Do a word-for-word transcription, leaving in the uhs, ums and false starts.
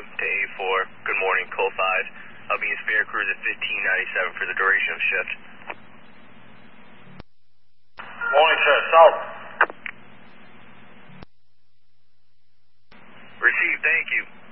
to A four. Good morning, Cole five. I'll be in Spare Cruise at fifteen ninety-seven for the duration of shift. Morning, sir. South. Received, thank you.